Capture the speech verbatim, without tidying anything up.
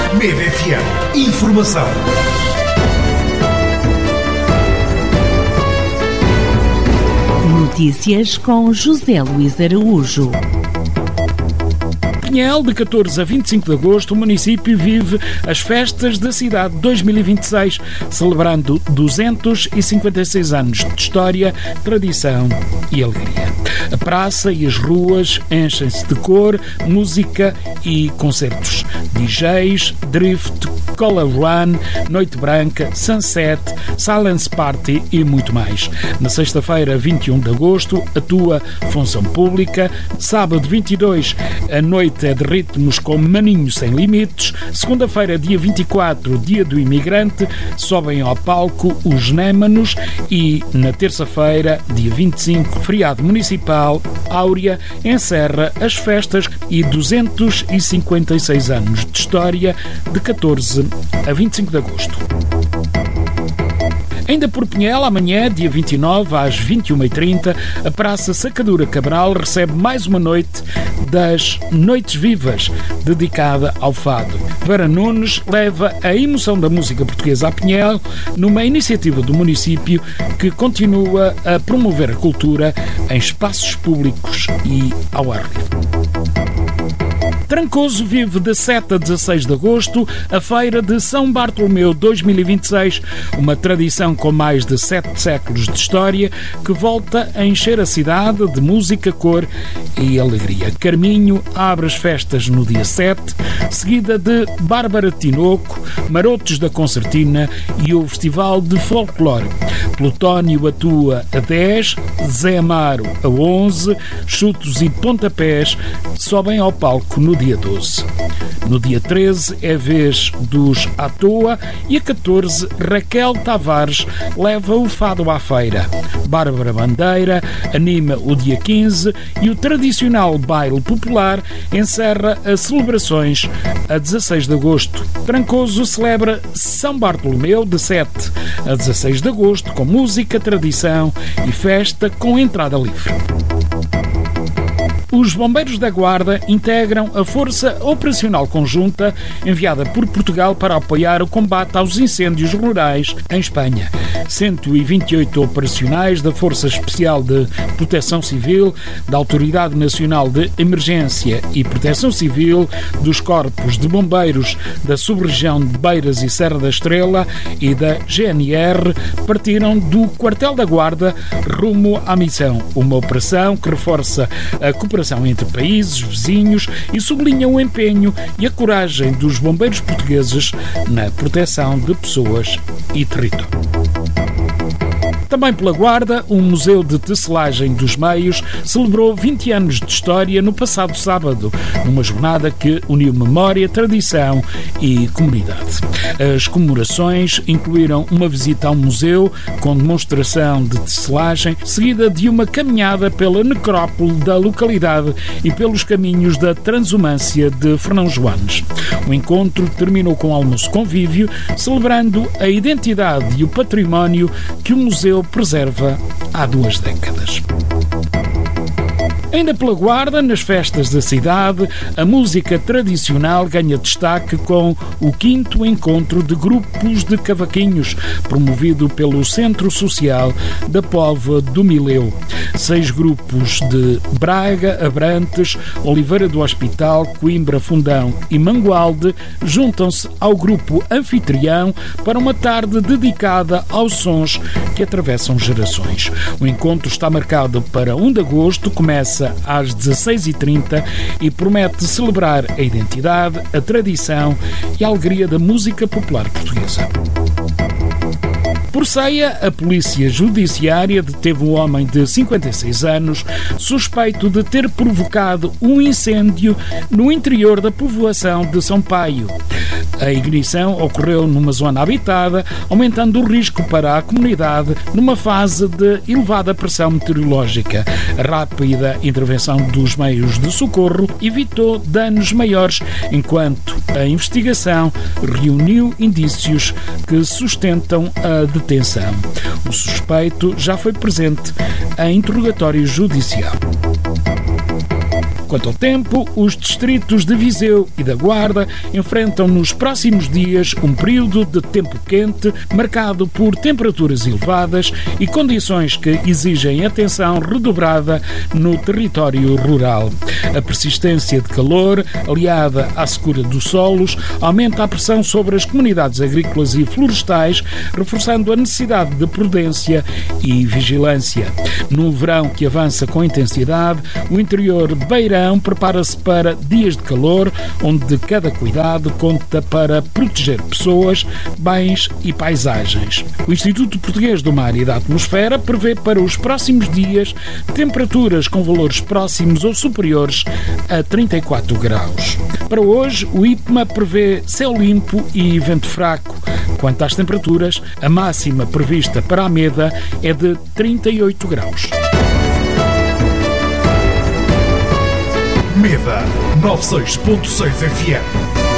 Mede F M. Informação. Notícias com José Luís Araújo. Pinhel, de catorze a vinte e cinco de agosto, o município vive as festas da cidade dois mil e vinte e seis, celebrando duzentos e cinquenta e seis anos de história, tradição e alegria. A praça e as ruas enchem-se de cor, música e concertos. D Js, drift, Color Run, Noite Branca, Sunset, Silence Party e muito mais. Na sexta-feira, vinte e um de agosto, atua Função Pública. Sábado, vinte e dois, a noite é de ritmos com Maninho Sem Limites. Segunda-feira, dia vinte e quatro, dia do imigrante, sobem ao palco os Némanos. E na terça-feira, dia vinte e cinco, feriado municipal, Áurea encerra as festas e duzentos e cinquenta e seis anos de história, de catorze a vinte e cinco de agosto. Ainda por Pinhel, amanhã, dia vinte e nove, às vinte e uma e trinta, a Praça Sacadura Cabral recebe mais uma noite das Noites Vivas, dedicada ao fado. Vera Nunes leva a emoção da música portuguesa a Pinhel, numa iniciativa do município que continua a promover a cultura em espaços públicos e ao ar livre. Trancoso vive de sete a dezasseis de agosto a Feira de São Bartolomeu dois mil e vinte e seis, uma tradição com mais de sete séculos de história que volta a encher a cidade de música, cor e alegria. Carminho abre as festas no dia sete, seguida de Bárbara Tinoco, Marotos da Concertina e o Festival de Folclore. Plutónio atua a dez, Zé Amaro a onze, Chutos e Pontapés sobem ao palco no dia doze. No dia treze é vez dos À Toa e a catorze Raquel Tavares leva o fado à feira. Bárbara Bandeira anima o dia quinze e o tradicional baile popular encerra as celebrações a dezasseis de agosto. Trancoso celebra São Bartolomeu de sete a dezasseis de agosto com música, tradição e festa com entrada livre. Os Bombeiros da Guarda integram a Força Operacional Conjunta enviada por Portugal para apoiar o combate aos incêndios rurais em Espanha. cento e vinte e oito operacionais da Força Especial de Proteção Civil, da Autoridade Nacional de Emergência e Proteção Civil, dos Corpos de Bombeiros da Sub-Região de Beiras e Serra da Estrela e da G N R partiram do Quartel da Guarda rumo à missão. Uma operação que reforça a cooperação entre países vizinhos e sublinha o empenho e a coragem dos bombeiros portugueses na proteção de pessoas e território. Também pela Guarda, o Museu de Tecelagem dos Meios celebrou vinte anos de história no passado sábado, numa jornada que uniu memória, tradição e comunidade. As comemorações incluíram uma visita ao museu com demonstração de tecelagem, seguida de uma caminhada pela necrópole da localidade e pelos caminhos da Transumância de Fernão Joanes. O encontro terminou com almoço convívio, celebrando a identidade e o património que o museu preserva há duas décadas. Ainda pela Guarda, nas festas da cidade, a música tradicional ganha destaque com o quinto encontro de grupos de cavaquinhos, promovido pelo Centro Social da Póvoa do Mileu. Seis grupos de Braga, Abrantes, Oliveira do Hospital, Coimbra, Fundão e Mangualde juntam-se ao grupo anfitrião para uma tarde dedicada aos sons que atravessam gerações. O encontro está marcado para um de agosto, começa às dezasseis e trinta e promete celebrar a identidade, a tradição e a alegria da música popular portuguesa. Por Ceia, a Polícia Judiciária deteve um homem de cinquenta e seis anos suspeito de ter provocado um incêndio no interior da povoação de São Paio. A ignição ocorreu numa zona habitada, aumentando o risco para a comunidade numa fase de elevada pressão meteorológica. A rápida intervenção dos meios de socorro evitou danos maiores, enquanto a investigação reuniu indícios que sustentam a detenção. O suspeito já foi presente em interrogatório judicial. Quanto ao tempo, os distritos de Viseu e da Guarda enfrentam nos próximos dias um período de tempo quente, marcado por temperaturas elevadas e condições que exigem atenção redobrada no território rural. A persistência de calor, aliada à secura dos solos, aumenta a pressão sobre as comunidades agrícolas e florestais, reforçando a necessidade de prudência e vigilância. No verão que avança com intensidade, o interior beirão prepara-se para dias de calor, onde cada cuidado conta para proteger pessoas, bens e paisagens. O Instituto Português do Mar e da Atmosfera prevê para os próximos dias temperaturas com valores próximos ou superiores a trinta e quatro graus. Para hoje, o IPMA prevê céu limpo e vento fraco. Quanto às temperaturas, a máxima prevista para a Meda é de trinta e oito graus. Meda noventa e seis ponto seis F M.